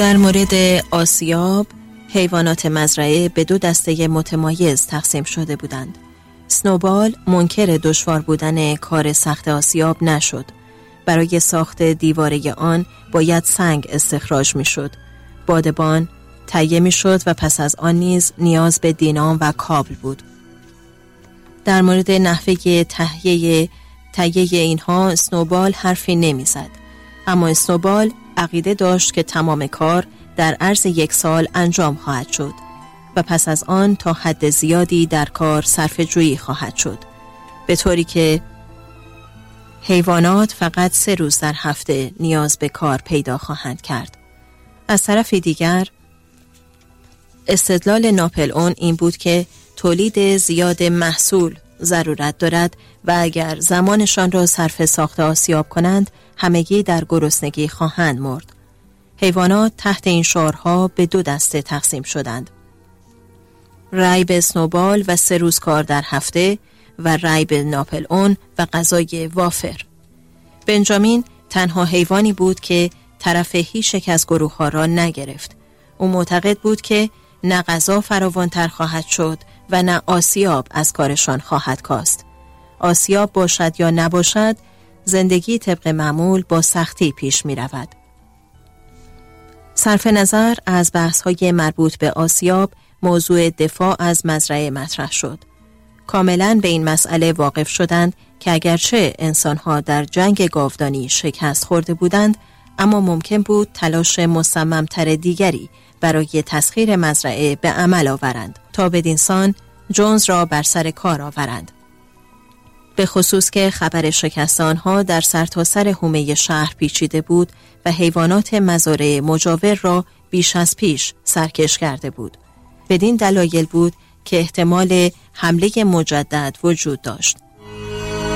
در مورد آسیاب، حیوانات مزرعه به دو دسته متمایز تقسیم شده بودند. سنوبال منکر دشوار بودن کار سخت آسیاب نشد. برای ساخت دیواره آن باید سنگ استخراج می شد. بادبان تهیه می شد و پس از آن نیز نیاز به دینام و کابل بود. در مورد نحوه تهیه اینها سنوبال حرفی نمی زد. اما سنوبال عقیده داشت که تمام کار در عرض 1 سال انجام خواهد شد و پس از آن تا حد زیادی در کار صرفه جویی خواهد شد، به طوری که حیوانات فقط 3 روز در هفته نیاز به کار پیدا خواهند کرد. از طرف دیگر استدلال ناپلئون این بود که تولید زیاد محصول ضرورت دارد و اگر زمانشان را صرف ساخت آسیاب کنند همگی در گرسنگی خواهند مرد. حیوانات تحت این شعارها به 2 دسته تقسیم شدند: رای به سنوبال و 3 روز کار در هفته و رای به ناپلئون و غذای وافر. بنجامین تنها حیوانی بود که طرف هیچ یک از گروه ها را نگرفت. او معتقد بود که نه غذا فراوانتر خواهد شد و نه آسیاب از کارشان خواهد کاست. آسیاب باشد یا نباشد، زندگی طبق معمول با سختی پیش می رود. صرف نظر از بحث‌های مربوط به آسیاب، موضوع دفاع از مزرعه مطرح شد. کاملاً به این مسئله واقف شدند که اگرچه انسان‌ها در جنگ گاودانی شکست خورده بودند، اما ممکن بود تلاش مصمم‌تر دیگری برای تسخیر مزرعه به عمل آورند تا بدینسان جونز را بر سر کار آورند. به خصوص که خبر شکست آنها در سرتاسر حومه شهر پیچیده بود و حیوانات مزارع مجاور را بیش از پیش سرکش کرده بود. بدین دلایل بود که احتمال حمله مجدد وجود داشت.